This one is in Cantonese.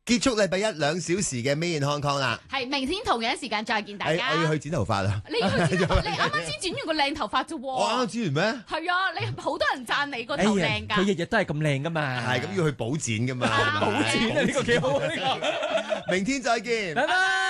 結束禮拜一2小時嘅 Made in Hong Kong 啦。 係明天同樣時間再見大家。 我要去剪頭髮啦。 你要去剪頭髮，你啱啱先剪完個靚頭髮啫喎。 我啱啱剪完咩？ 係啊，你好多人讚你個頭靚㗎。 佢日日都係咁靚㗎嘛。 係咁要去補剪㗎嘛。 補剪啊，呢個幾好啊呢個。 明天再見。 拜拜。